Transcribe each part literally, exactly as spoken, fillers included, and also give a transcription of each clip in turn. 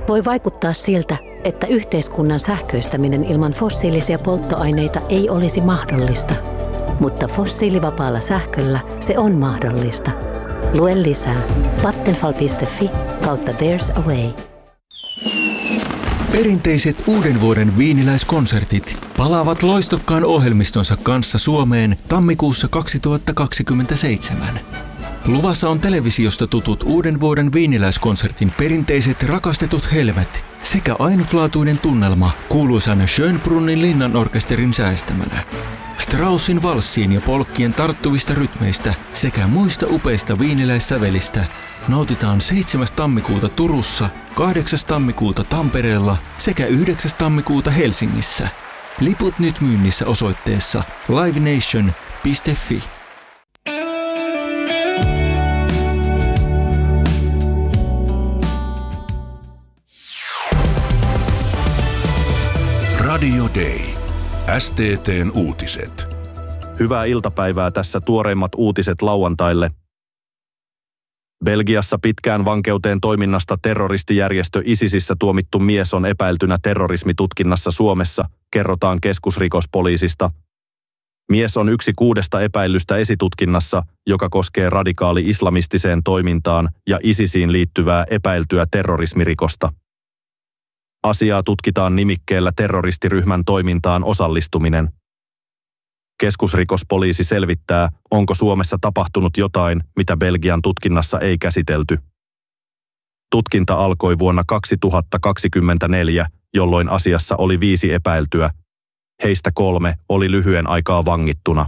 Voi vaikuttaa siltä, että yhteiskunnan sähköistäminen ilman fossiilisia polttoaineita ei olisi mahdollista. Mutta fossiilivapaalla sähköllä se on mahdollista. Lue lisää vattenfall piste fi kautta there's a way. Perinteiset uuden vuoden viiniläiskonsertit palaavat loistokkaan ohjelmistonsa kanssa Suomeen tammikuussa kaksituhattakaksikymmentäseitsemän. Luvassa on televisiosta tutut uuden vuoden viiniläiskonsertin perinteiset rakastetut helmet sekä ainutlaatuinen tunnelma kuuluisan Schönbrunnin linnanorkesterin säästämänä. Straussin valssien ja polkkien tarttuvista rytmeistä sekä muista upeista viiniläissävelistä nautitaan seitsemäs tammikuuta Turussa, kahdeksas tammikuuta Tampereella sekä yhdeksäs tammikuuta Helsingissä. Liput nyt myynnissä osoitteessa livenation piste fi. Radio Day. S T T:n uutiset. Hyvää iltapäivää, tässä tuoreimmat uutiset lauantaille. Belgiassa pitkään vankeuteen toiminnasta terroristijärjestö ISISissä tuomittu mies on epäiltynä terrorismitutkinnassa Suomessa, kerrotaan keskusrikospoliisista. Mies on yksi kuudesta epäillystä esitutkinnassa, joka koskee radikaali-islamistiseen toimintaan ja ISISiin liittyvää epäiltyä terrorismirikosta. Asiaa tutkitaan nimikkeellä terroristiryhmän toimintaan osallistuminen. Keskusrikospoliisi selvittää, onko Suomessa tapahtunut jotain, mitä Belgian tutkinnassa ei käsitelty. Tutkinta alkoi vuonna kaksituhattakaksikymmentäneljä, jolloin asiassa oli viisi epäiltyä. Heistä kolme oli lyhyen aikaa vangittuna.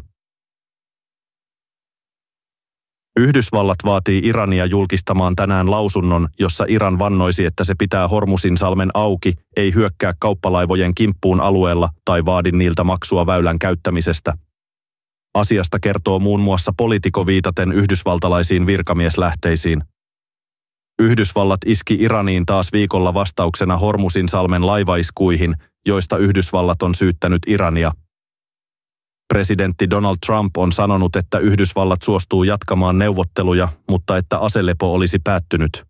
Yhdysvallat vaatii Irania julkistamaan tänään lausunnon, jossa Iran vannoisi, että se pitää Hormuzinsalmen auki, ei hyökkää kauppalaivojen kimppuun alueella tai vaadi niiltä maksua väylän käyttämisestä. Asiasta kertoo muun muassa Politico viitaten yhdysvaltalaisiin virkamieslähteisiin. Yhdysvallat iski Iraniin taas viikolla vastauksena Hormuzinsalmen laivaiskuihin, joista Yhdysvallat on syyttänyt Irania. Presidentti Donald Trump on sanonut, että Yhdysvallat suostuu jatkamaan neuvotteluja, mutta että aselepo olisi päättynyt.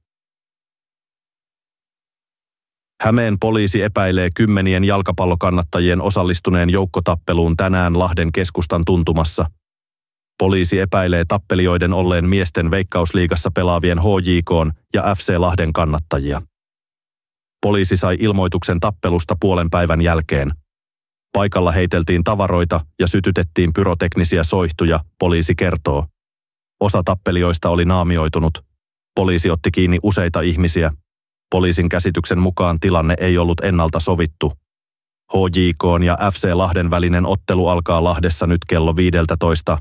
Hämeen poliisi epäilee kymmenien jalkapallokannattajien osallistuneen joukkotappeluun tänään Lahden keskustan tuntumassa. Poliisi epäilee tappelijoiden olleen miesten Veikkausliigassa pelaavien H J K:n ja F C Lahden kannattajia. Poliisi sai ilmoituksen tappelusta puolen päivän jälkeen. Paikalla heiteltiin tavaroita ja sytytettiin pyroteknisiä soihtuja, poliisi kertoo. Osa tappelijoista oli naamioitunut. Poliisi otti kiinni useita ihmisiä. Poliisin käsityksen mukaan tilanne ei ollut ennalta sovittu. H J K:n ja F C Lahden välinen ottelu alkaa Lahdessa nyt kello viisitoista.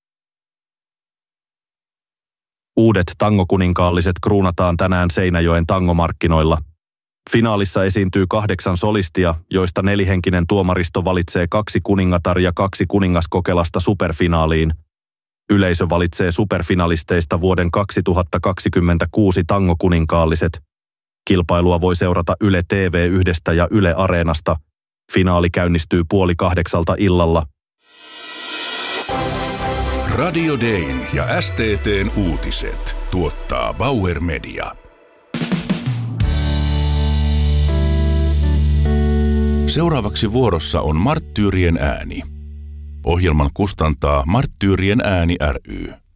Uudet tangokuninkaalliset kruunataan tänään Seinäjoen tangomarkkinoilla. Finaalissa esiintyy kahdeksan solistia, joista nelihenkinen tuomaristo valitsee kaksi kuningatar ja kaksi kuningaskokelasta superfinaaliin. Yleisö valitsee superfinalisteista vuoden kaksituhattakaksikymmentäkuusi tangokuninkaalliset. Kilpailua voi seurata Yle T V yhdestä ja Yle Areenasta. Finaali käynnistyy puoli kahdeksalta illalla. Radio Dayn ja S T T:n uutiset tuottaa Bauer Media. Seuraavaksi vuorossa on Marttyyrien ääni. Ohjelman kustantaa Marttyyrien ääni ry.